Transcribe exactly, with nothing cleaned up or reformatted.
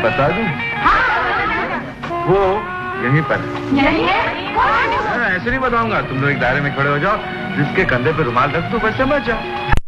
बता दूं? वो यहीं पर यहीं है? ऐसे नहीं बताऊंगा, तुम लोग एक दायरे में खड़े हो जाओ, जिसके कंधे पे रुमाल रख दो, बस समझ जाओ।